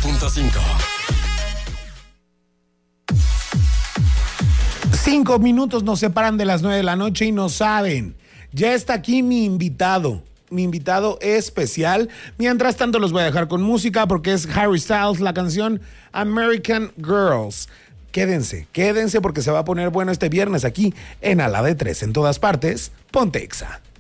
99.5. 5 minutos nos separan de las 9 de la noche y no saben. Ya está aquí mi invitado especial. Mientras tanto los voy a dejar con música porque es Harry Styles, la canción American Girls. Quédense porque se va a poner bueno este viernes aquí en A la de 3 en todas partes. Ponte Exa.